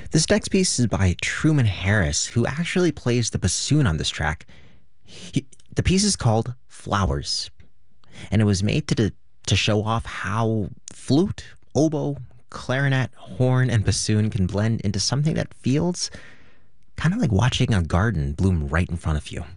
This next piece is by Truman Harris, who actually plays the bassoon on this track. The piece is called Flowers, and it was made to show off how flute, oboe, clarinet, horn, and bassoon can blend into something that feels kind of like watching a garden bloom right in front of you.